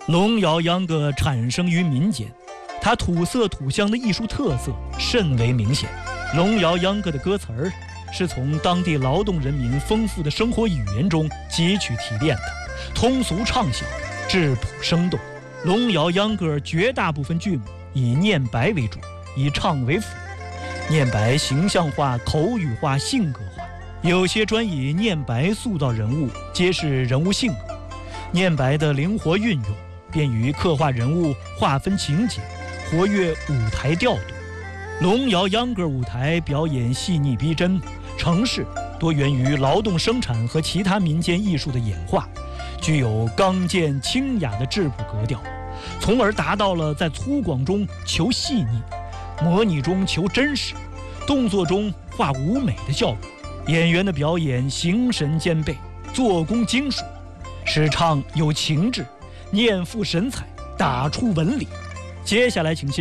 龙窑秧歌产生于民间，它土色土香的艺术特色甚为明显。龙窑秧歌的歌词儿是从当地劳动人民丰富的生活语言中汲取提炼的，通俗畅晓，质朴生动。龙窑秧歌绝大部分剧目以念白为主，以唱为辅。念白形象化、口语化、性格化，有些专以念白塑造人物，揭示人物性格。念白的灵活运用，便于刻画人物、划分情节，活跃舞台调度。龙窑秧歌舞台表演细腻逼真，程式多源于劳动生产和其他民间艺术的演化，具有刚健清雅的质朴格调，从而达到了在粗犷中求细腻，模拟中求真实，动作中化舞美的效果。演员的表演形神兼备，做工精熟，使唱有情致，念赋神采，打出文理。接下来请